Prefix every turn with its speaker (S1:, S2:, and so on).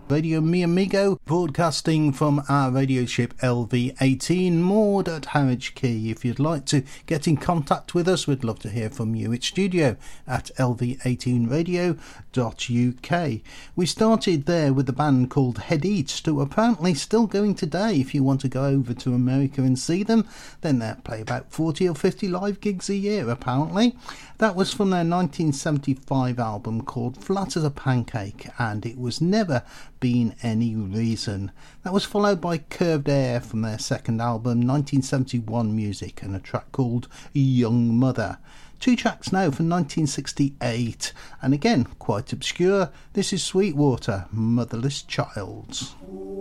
S1: Radio Mi Amigo, broadcasting from our radio ship LV18 moored at Harwich Quay. If you'd like to get in contact with us, we'd love to hear from you. It's studio at lv18radio.uk. We started there with a band called Head East, who are apparently still going today. If you want to go over to America and see them, then they play about 40 or 50 live gigs a year, apparently. That was from their 1975 album called Flat as a Pancake, and it was Never Been Any Reason. That was followed by Curved Air from their second album, 1971 Music, and a track called Young Mother. Two tracks now from 1968, and again, quite obscure. This is Sweetwater, Motherless Child.